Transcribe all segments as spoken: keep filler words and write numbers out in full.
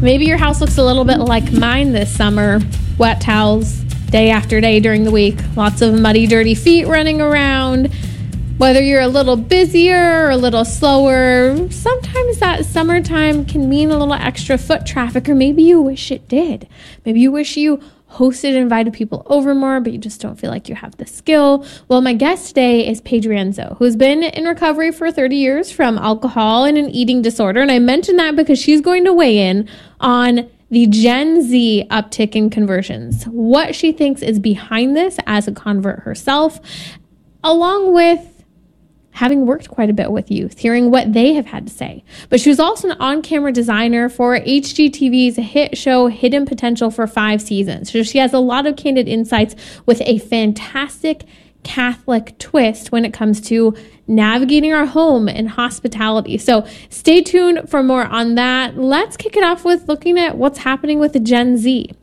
Maybe your house looks a little bit like mine this summer. Wet towels day after day during the week. Lots of muddy, dirty feet running around. Whether you're a little busier or a little slower, sometimes that summertime can mean a little extra foot traffic, or maybe you wish it did. Maybe you wish you hosted and invited people over more, but you just don't feel like you have the skill. Well, my guest today is Paige Rienzo, who's been in recovery for thirty years from alcohol and an eating disorder. And I mentioned that because she's going to weigh in on the Gen Z uptick in conversions, what she thinks is behind this as a convert herself, along with having worked quite a bit with youth, hearing what they have had to say. But she was also an on-camera designer for H G T V's hit show Hidden Potential for five seasons. So she has a lot of candid insights with a fantastic Catholic twist when it comes to navigating our home and hospitality. So stay tuned for more on that. Let's kick it off with looking at what's happening with the Gen Z.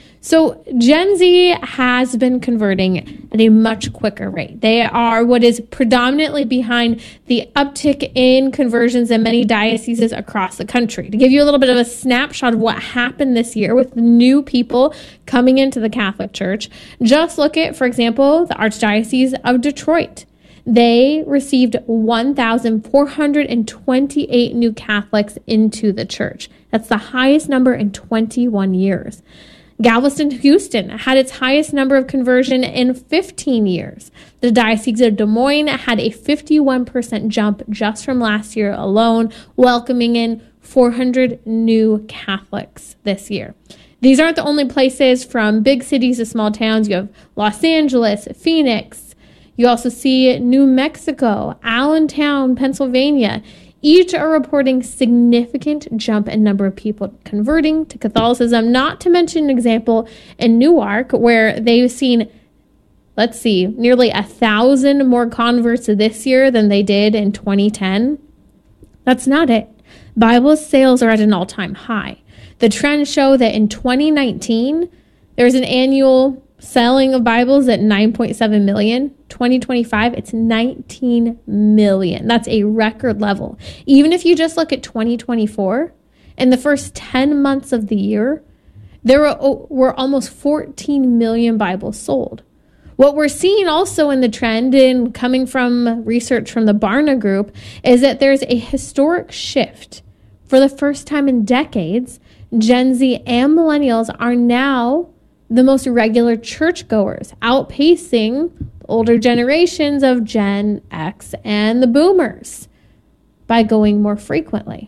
So Gen Z has been converting at a much quicker rate. They are what is predominantly behind the uptick in conversions in many dioceses across the country. To give you a little bit of a snapshot of what happened this year with new people coming into the Catholic Church, just look at, for example, the Archdiocese of Detroit. They received one thousand four hundred twenty-eight new Catholics into the church. That's the highest number in twenty-one years. Galveston, Houston had its highest number of conversion in fifteen years. The Diocese of Des Moines had a fifty-one percent jump just from last year alone, welcoming in four hundred new Catholics this year. These aren't the only places, from big cities to small towns. You have Los Angeles, Phoenix. You also see New Mexico, Allentown, Pennsylvania. Each are reporting significant jump in number of people converting to Catholicism, not to mention an example in Newark, where they've seen, let's see, nearly a thousand more converts this year than they did in twenty ten. That's not it. Bible sales are at an all-time high. The trends show that in twenty nineteen, there was an annual selling of Bibles at nine point seven million. twenty twenty-five, it's nineteen million. That's a record level. Even if you just look at twenty twenty-four, in the first ten months of the year, there were, were almost fourteen million Bibles sold. What we're seeing also in the trend, and coming from research from the Barna Group, is that there's a historic shift. For the first time in decades, Gen Z and millennials are now the most regular churchgoers, outpacing the older generations of Gen X and the boomers by going more frequently.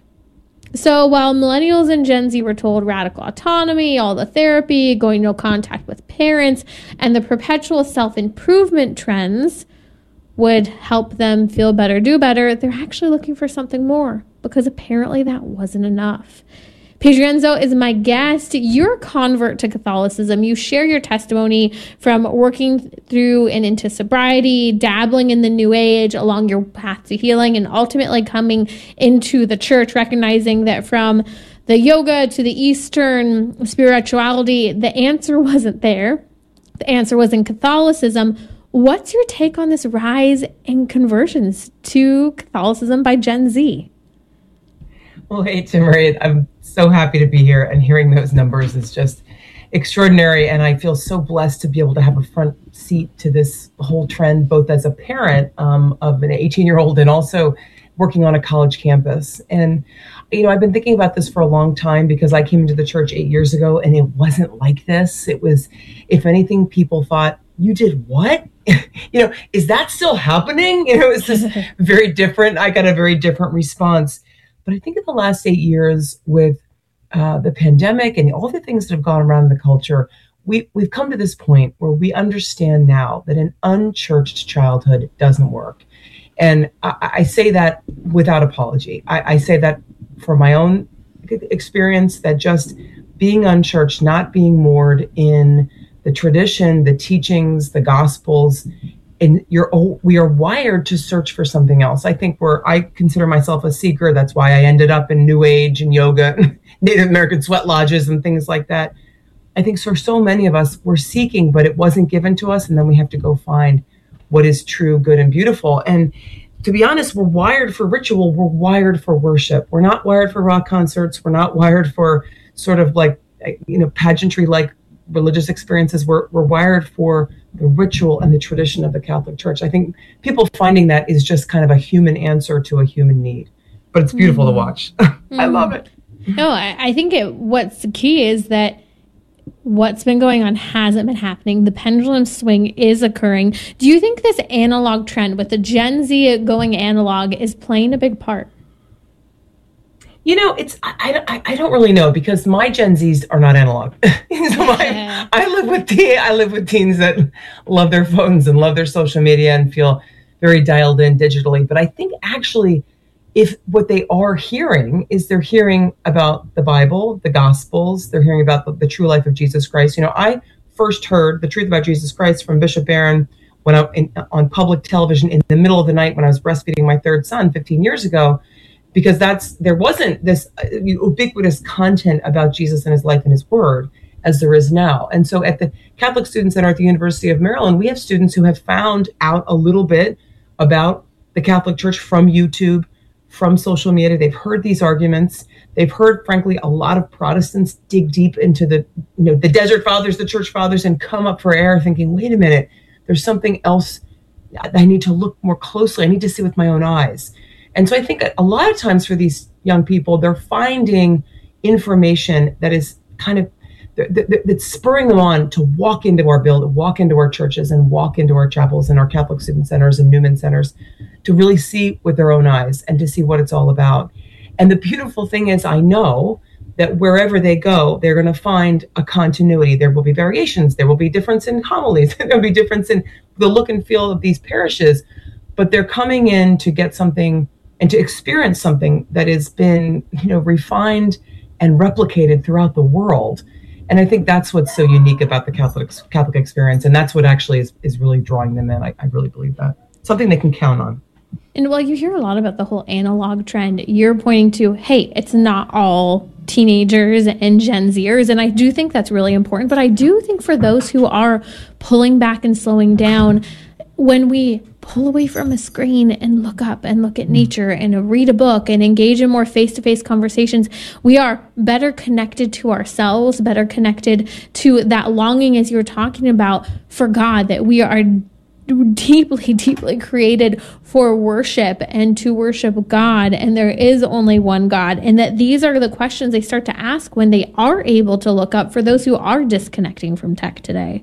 So while millennials and Gen Z were told radical autonomy, all the therapy, going no contact with parents, and the perpetual self-improvement trends would help them feel better, do better, they're actually looking for something more, because apparently that wasn't enough. Paige Rienzo is my guest. You're a convert to Catholicism. You share your testimony from working through and into sobriety, dabbling in the New Age along your path to healing, and ultimately coming into the church, recognizing that from the yoga to the Eastern spirituality, the answer wasn't there. The answer was in Catholicism. What's your take on this rise in conversions to Catholicism by Gen Z? Well, hey, Timmerie, I'm so happy to be here, and hearing those numbers is just extraordinary. And I feel so blessed to be able to have a front seat to this whole trend, both as a parent um, of an eighteen-year-old and also working on a college campus. And, you know, I've been thinking about this for a long time, because I came into the church eight years ago and it wasn't like this. It was, if anything, people thought, you did what? You know, is that still happening? You know, it's just very different. I got a very different response. But I think in the last eight years with uh, the pandemic and all the things that have gone around the culture, we, we've come to this point where we understand now that an unchurched childhood doesn't work. And I, I say that without apology. I, I say that for my own experience, that just being unchurched, not being moored in the tradition, the teachings, the gospels, and you're we are wired to search for something else. I think we're, I consider myself a seeker. That's why I ended up in New Age and yoga, Native American sweat lodges and things like that. I think for so many of us, we're seeking, but it wasn't given to us. And then we have to go find what is true, good, and beautiful. And to be honest, we're wired for ritual. We're wired for worship. We're not wired for rock concerts. We're not wired for sort of like, you know, pageantry like religious experiences. We're, we're wired for the ritual and the tradition of the Catholic Church. I think people finding that is just kind of a human answer to a human need. But it's beautiful mm. to watch. I love it. No, I, I think it, what's the key is that what's been going on hasn't been happening. The pendulum swing is occurring. Do you think this analog trend with the Gen Z going analog is playing a big part? You know, it's I, I, I don't really know, because my Gen Zs are not analog. so my, yeah. I live with teen, I live with teens that love their phones and love their social media and feel very dialed in digitally. But I think actually, if what they are hearing is they're hearing about the Bible, the Gospels, they're hearing about the, the true life of Jesus Christ. You know, I first heard the truth about Jesus Christ from Bishop Barron when I in, on public television in the middle of the night when I was breastfeeding my third son fifteen years ago, because that's there wasn't this ubiquitous content about Jesus and his life and his word as there is now. And so at the Catholic Student Center at the University of Maryland, we have students who have found out a little bit about the Catholic Church from YouTube, from social media. They've heard these arguments. They've heard, frankly, a lot of Protestants dig deep into the, you know, the Desert Fathers, the Church Fathers, and come up for air thinking, wait a minute, there's something else I need to look more closely. I need to see with my own eyes. And so I think a lot of times for these young people, they're finding information that is kind of, that's spurring them on to walk into our building, walk into our churches and walk into our chapels and our Catholic student centers and Newman centers to really see with their own eyes and to see what it's all about. And the beautiful thing is, I know that wherever they go, they're going to find a continuity. There will be variations. There will be difference in homilies. There will be difference in the look and feel of these parishes, but they're coming in to get something and to experience something that has been, you know, refined and replicated throughout the world. And I think that's what's so unique about the Catholic Catholic experience. And that's what actually is, is really drawing them in. I, I really believe that. Something they can count on. And while you hear a lot about the whole analog trend, you're pointing to, hey, it's not all teenagers and Gen Zers. And I do think that's really important. But I do think for those who are pulling back and slowing down, when we pull away from a screen and look up and look at nature and read a book and engage in more face-to-face conversations, we are better connected to ourselves, better connected to that longing, as you were talking about, for God, that we are deeply, deeply created for worship and to worship God, and there is only one God, and that these are the questions they start to ask when they are able to look up, for those who are disconnecting from tech today.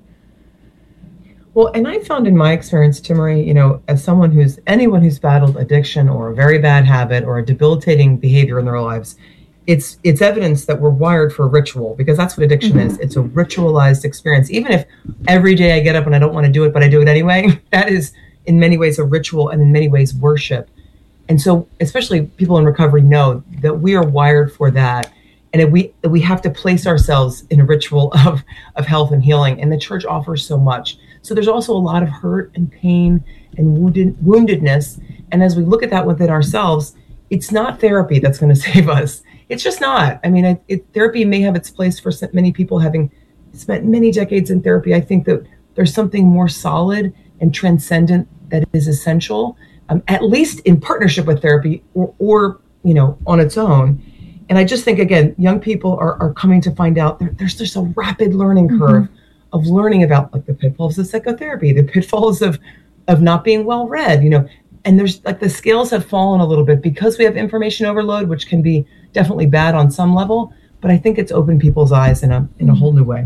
Well, and I found in my experience, Timmerie, you know, as someone who's, anyone who's battled addiction or a very bad habit or a debilitating behavior in their lives, it's it's evidence that we're wired for ritual, because that's what addiction mm-hmm. is. It's a ritualized experience. Even if every day I get up and I don't want to do it, but I do it anyway, that is in many ways a ritual and in many ways worship. And so especially people in recovery know that we are wired for that. And if we we have to place ourselves in a ritual of, of health and healing. And the church offers so much. So there's also a lot of hurt and pain and wounded, woundedness. And as we look at that within ourselves, it's not therapy that's going to save us. It's just not. I mean, it, it, therapy may have its place for many people having spent many decades in therapy. I think that there's something more solid and transcendent that is essential, um, at least in partnership with therapy or, or, you know, on its own. And I just think, again, young people are, are coming to find out there, there's just a rapid learning curve mm-hmm. of learning about like the pitfalls of psychotherapy, the pitfalls of, of not being well read, you know, and there's like the scales have fallen a little bit because we have information overload, which can be definitely bad on some level, but I think it's opened people's eyes in a, in a whole new way.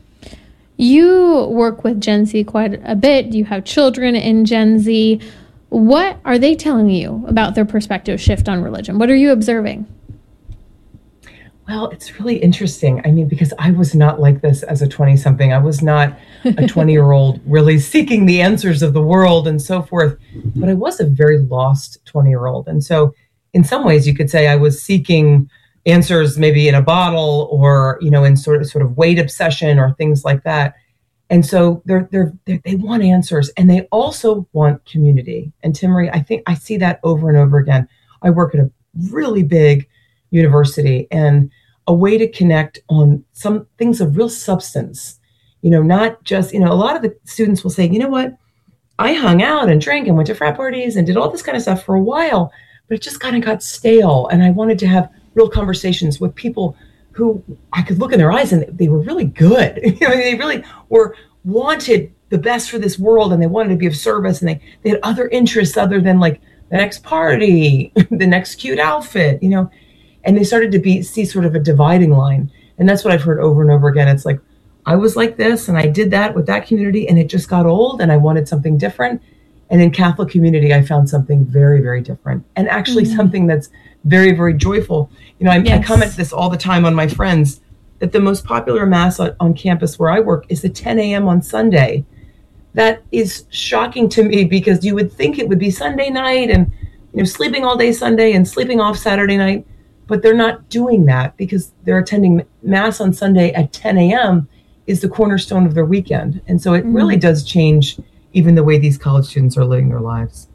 You work with Gen Z quite a bit. You have children in Gen Z. What are they telling you about their perspective shift on religion? What are you observing? Well, it's really interesting. I mean, because I was not like this as a twenty-something. I was not a twenty-year-old really seeking the answers of the world and so forth. But I was a very lost twenty-year-old. And so in some ways, you could say I was seeking answers maybe in a bottle or, you know, in sort of sort of weight obsession or things like that. And so they're, they're, they're, they want answers, and they also want community. And Timmerie, I think I see that over and over again. I work at a really big university, and a way to connect on some things of real substance, you know, not just, you know, a lot of the students will say, you know what, I hung out and drank and went to frat parties and did all this kind of stuff for a while, but it just kind of got stale. And I wanted to have real conversations with people who I could look in their eyes and they were really good. You know, they really were wanted the best for this world, and they wanted to be of service, and they, they had other interests other than like the next party, the next cute outfit, you know, and they started to be see sort of a dividing line. And that's what I've heard over and over again. It's like, I was like this and I did that with that community and it just got old and I wanted something different. And in Catholic community, I found something very, very different, and actually mm-hmm. something that's very, very joyful. You know, I, yes. I comment this all the time on my friends that the most popular mass on, on campus where I work is at ten a.m. on Sunday. That is shocking to me because you would think it would be Sunday night and, you know, sleeping all day Sunday and sleeping off Saturday night, but they're not doing that because they're attending mass on Sunday at ten a.m. is the cornerstone of their weekend. And so it mm-hmm. really does change even the way these college students are living their lives.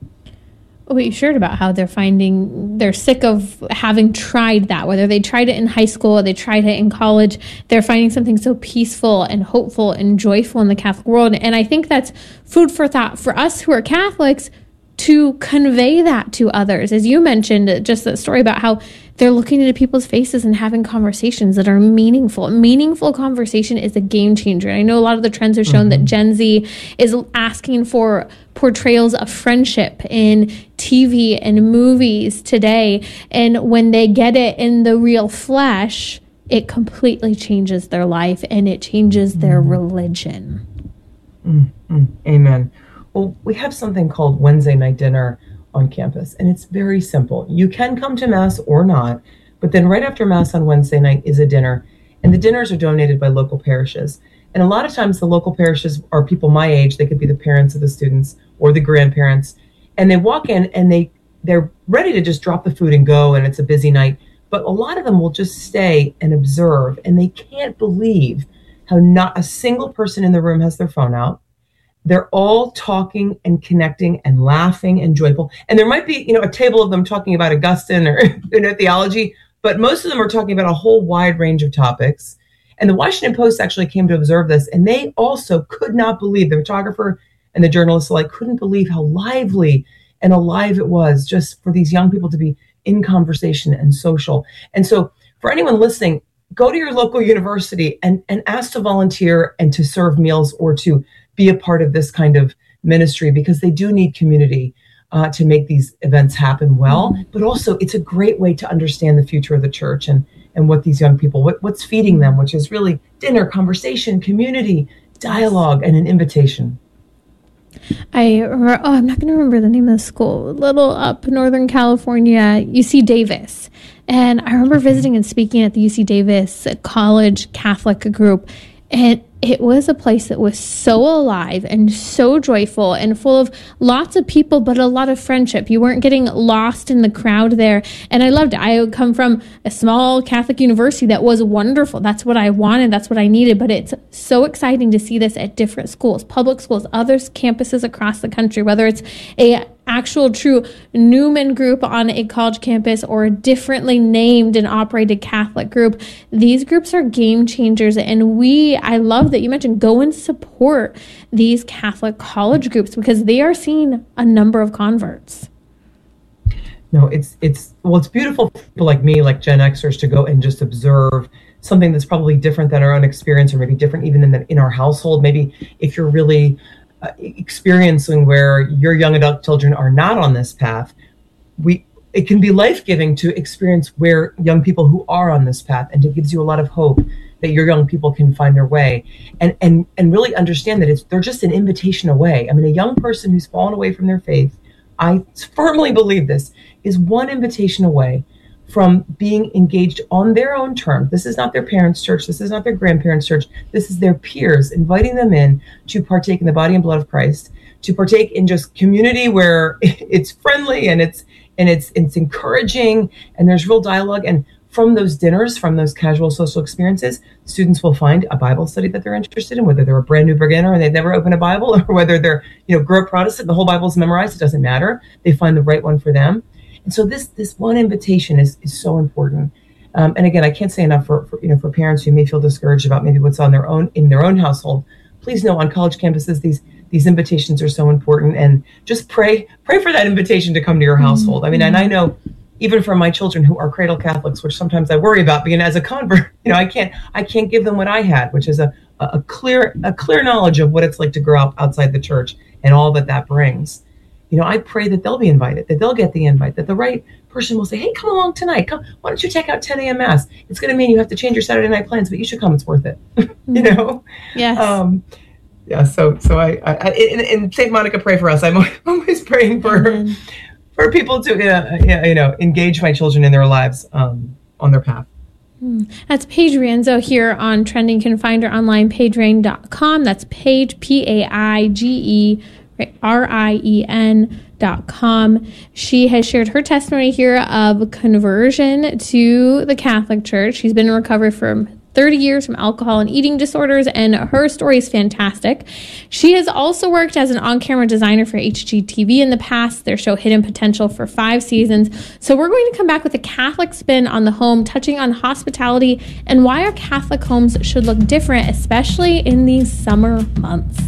What you shared about how they're finding, they're sick of having tried that, whether they tried it in high school or they tried it in college, they're finding something so peaceful and hopeful and joyful in the Catholic world. And I think that's food for thought for us who are Catholics to convey that to others. As you mentioned, just that story about how they're looking into people's faces and having conversations that are meaningful. Meaningful conversation is a game changer. And I know a lot of the trends have shown mm-hmm. that Gen Z is asking for portrayals of friendship in T V and movies today. And when they get it in the real flesh, it completely changes their life and it changes mm-hmm. their religion. Mm-hmm. Amen. Well, we have something called Wednesday night dinner on campus, and it's very simple. You can come to Mass or not, but then right after Mass on Wednesday night is a dinner, and the dinners are donated by local parishes. And a lot of times the local parishes are people my age. They could be the parents of the students or the grandparents, and they walk in and they, they're ready to just drop the food and go, and it's a busy night. But a lot of them will just stay and observe, and they can't believe how not a single person in the room has their phone out. They're all talking and connecting and laughing and joyful. And there might be, you know, a table of them talking about Augustine or, you know, theology, but most of them are talking about a whole wide range of topics. And the Washington Post actually came to observe this, and they also could not believe, the photographer and the journalists alike couldn't believe how lively and alive it was just for these young people to be in conversation and social. And so for anyone listening, go to your local university and, and ask to volunteer and to serve meals or to be a part of this kind of ministry, because they do need community uh, to make these events happen well. Mm-hmm. But also it's a great way to understand the future of the church and, and what these young people, what, what's feeding them, which is really dinner, conversation, community, dialogue, and an invitation. I remember, oh, I'm not going to remember the name of the school, a little up Northern California, U C Davis. And I remember visiting and speaking at the U C Davis College Catholic group. And it was a place that was so alive and so joyful and full of lots of people, but a lot of friendship. You weren't getting lost in the crowd there. And I loved it. I would come from a small Catholic university that was wonderful. That's what I wanted. That's what I needed. But it's so exciting to see this at different schools, public schools, other campuses across the country, whether it's a actual true Newman group on a college campus or a differently named and operated Catholic group. These groups are game changers. And we, I love that you mentioned, go and support these Catholic college groups because they are seeing a number of converts. No, it's, it's, well, it's beautiful for people like me, like Gen Xers, to go and just observe something that's probably different than our own experience, or maybe different even in the, in our household. Maybe if you're really Uh, experiencing where your young adult children are not on this path, we it can be life-giving to experience where young people who are on this path, and it gives you a lot of hope that your young people can find their way and and and really understand that it's they're just an invitation away. I mean, a young person who's fallen away from their faith, I firmly believe this, is one invitation away from being engaged on their own terms. This is not their parents' church. This is not their grandparents' church. This is their peers, inviting them in to partake in the body and blood of Christ, to partake in just community where it's friendly and it's and it's it's encouraging and there's real dialogue. And from those dinners, from those casual social experiences, students will find a Bible study that they're interested in, whether they're a brand new beginner and they've never opened a Bible, or whether they're, you know, grew up Protestant, the whole Bible's memorized. It doesn't matter. They find the right one for them. And so this this one invitation is is so important. Um, and again, I can't say enough for, for you know for parents who may feel discouraged about maybe what's on their own in their own household. Please know on college campuses these these invitations are so important, and just pray, pray for that invitation to come to your household. I mean, and I know even for my children who are cradle Catholics, which sometimes I worry about, being as a convert, you know, I can't, I can't give them what I had, which is a, a clear, a clear knowledge of what it's like to grow up outside the church and all that that brings. You know, I pray that they'll be invited, that they'll get the invite, that the right person will say, hey, come along tonight. Come, why don't you check out ten a.m. Mass? It's going to mean you have to change your Saturday night plans, but you should come. It's worth it. You know? Yes. Um, yeah. So, so I, I, I in, in Saint Monica, pray for us. I'm always praying for, mm-hmm. for people to, uh, you know, engage my children in their lives, um, on their path. That's Paige Rienzo here on Trending. You can find her online, paige rien dot com. That's Paige, P A I G E R I E N dot com. She has shared her testimony here of conversion to the Catholic Church. She's been in recovery for thirty years from alcohol and eating disorders, and her story is fantastic. She has also worked as an on-camera designer for H G T V in the past, their show Hidden Potential, for five seasons. So we're going to come back with a Catholic spin on the home, touching on hospitality and why our Catholic homes should look different, especially in these summer months.